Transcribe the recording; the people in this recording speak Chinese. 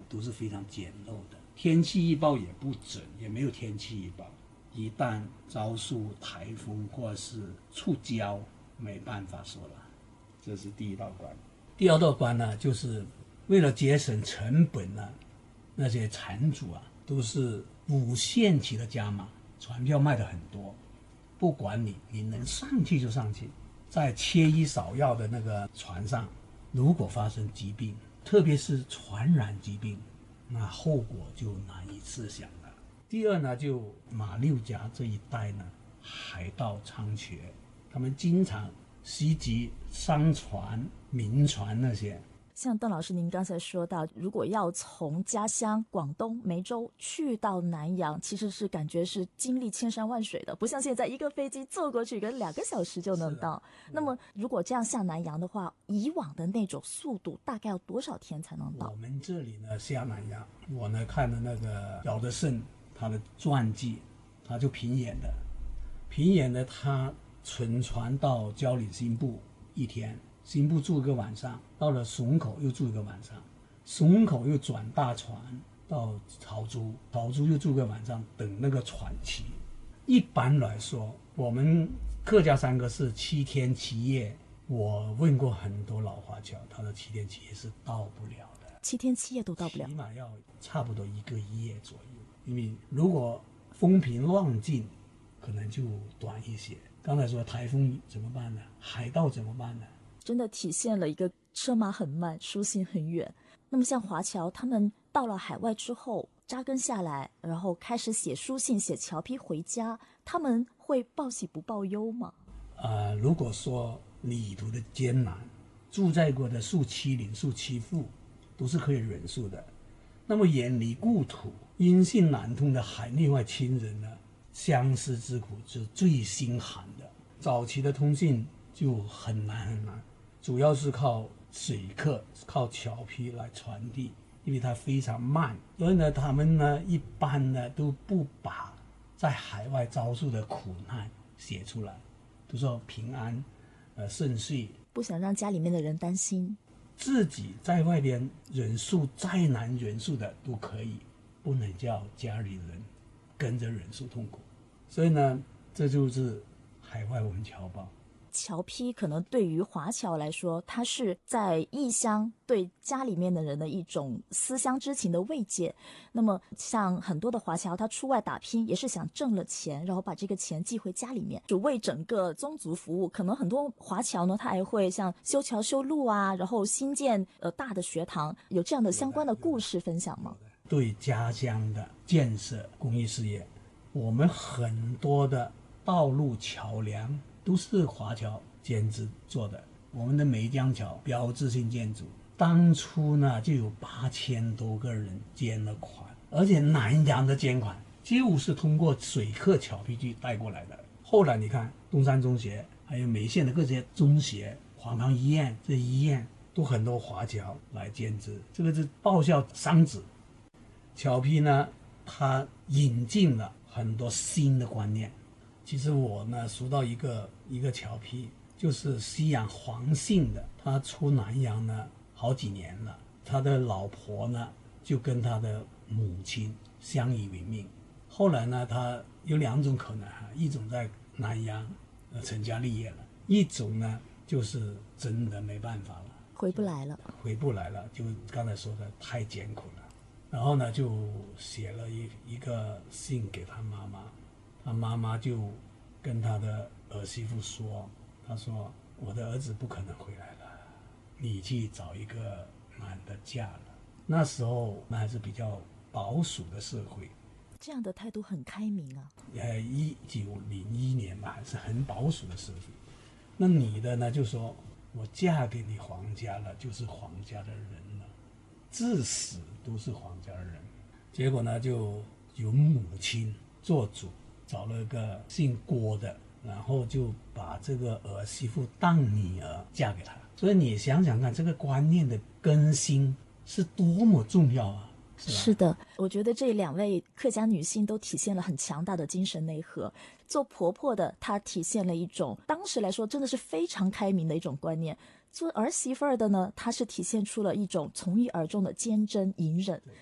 都是非常简陋的，天气预报也不准，也没有天气预报。一旦遭受台风或是触礁，没办法说了。这是第一道关。第二道关呢，就是为了节省成本呢，那些船主啊都是无限期的加码，船票卖得很多，不管你能上去就上去。在缺医少药的那个船上，如果发生疾病，特别是传染疾病，那后果就难以设想了。第二呢，就马六甲这一带呢，海盗猖獗，他们经常袭击商船、民船那些。 像邓老师您刚才说到，如果要从家乡广东梅州去到南洋，其实是感觉是经历千山万水的，不像现在一个飞机坐过去跟2个小时就能到。那么如果这样下南洋的话，以往的那种速度大概要多少天才能到？ 我们这里呢下南洋，我呢看了那个姚德胜他的传记，他就平演的他乘船到蕉岭新部一天，新部住1个晚上，到了淞口又住1个晚上，淞口又转大船到潮州，潮州又住1个晚上，等那个船期。一般来说，我们客家3个是7天7夜，我问过很多老华侨，他的7天7夜是到不了的 ，7天7夜都到不了， 起码要差不多1个夜左右。因为如果风平浪静，可能就短一些。刚才说台风怎么办呢？海盗怎么办呢？ 真的体现了一个车马很慢，书信很远。那么像华侨他们到了海外之后扎根下来，然后开始写书信写侨批回家，他们会报喜不报忧吗？ 如果说旅途的艰难，住在过的受欺凌受欺负都是可以忍受的，那么远离故土音信难通的海内外亲人呢，相思之苦是最心寒的。早期的通信就很难，主要是靠水客靠侨批来传递，因为它非常慢，所以呢他们呢一般呢都不把在海外遭受的苦难写出来，都说平安顺遂， 不想让家里面的人担心。 自己在外边忍受再难忍受的都可以，不能叫家里人跟着忍受痛苦。所以呢，这就是海外文侨报。 侨批可能对于华侨来说，它是在异乡对家里面的人的一种思乡之情的慰藉。那么像很多的华侨他出外打拼也是想挣了钱，然后把这个钱寄回家里面，就为整个宗族服务。可能很多华侨呢，他还会像修桥修路啊，然后新建大的学堂，有这样的相关的故事分享吗？ 对家乡的建设公益事业，我们很多的道路桥梁都是华侨兼职做的。我们的梅江桥标志性建筑，当初呢就有8000多个人捐了款，而且南洋的捐款就是通过水客侨批去带过来的。后来你看东山中学，还有梅县的各些中学、黄冈医院，这医院都很多华侨来兼职，这个是报效商子。侨批呢，它引进了很多新的观念。其实我呢熟到一个侨批，就是西洋黄姓的，他出南洋呢好几年了，他的老婆呢就跟他的母亲相依为命。后来呢，他有2种可能一种在南洋成家立业了，一种呢就是真的没办法了，回不来了，就刚才说的太艰苦了。然后呢就写了一个信给他妈妈，他妈妈就跟他的儿媳妇说，他说我的儿子不可能回来了，你去找一个男的嫁了。那时候还是比较保守的社会， 这样的态度很开明啊。 1901年吧，还是很保守的社会。那女的呢就说，我嫁给你皇家了，就是皇家的人了，至死都是皇家人。结果呢就由母亲做主，找了个姓郭的，然后就把这个儿媳妇当女儿嫁给他。所以你想想看，这个观念的更新是多么重要啊！ 是的，我觉得这2位客家女性都体现了很强大的精神内核。做婆婆的，她体现了一种当时来说真的是非常开明的一种观念；做儿媳妇儿的呢，她是体现出了一种从一而终的坚贞隐忍。